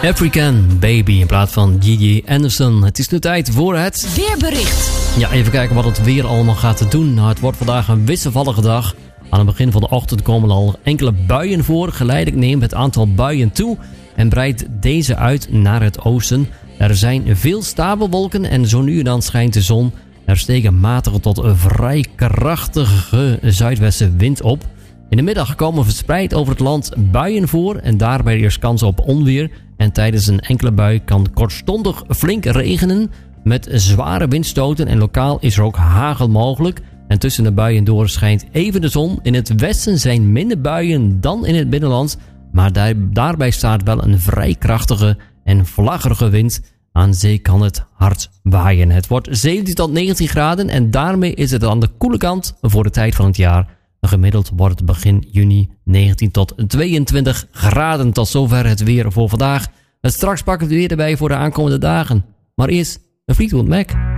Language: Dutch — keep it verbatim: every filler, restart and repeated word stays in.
African Baby in plaats van Gigi Anderson. Het is nu tijd voor het weerbericht. Ja, even kijken wat het weer allemaal gaat doen. Nou, het wordt vandaag een wisselvallige dag. Aan het begin van de ochtend komen er al enkele buien voor. Geleidelijk neemt het aantal buien toe en breidt deze uit naar het oosten. Er zijn veel stapelwolken en zo nu en dan schijnt de zon. Er steekt een matige tot een vrij krachtige zuidwestenwind op. In de middag komen verspreid over het land buien voor en daarbij eerst kans op onweer. En tijdens een enkele bui kan kortstondig flink regenen met zware windstoten en lokaal is er ook hagel mogelijk. En tussen de buien door schijnt even de zon. In het westen zijn minder buien dan in het binnenland, maar daar, daarbij staat wel een vrij krachtige en vlaggerige wind. Aan zee kan het hard waaien. Het wordt zeventien tot negentien graden en daarmee is het aan de koele kant voor de tijd van het jaar. Gemiddeld wordt het begin juni negentien tot tweeëntwintig graden. Tot zover het weer voor vandaag. En straks pakken we het weer erbij voor de aankomende dagen. Maar eerst een Fleetwood Mac.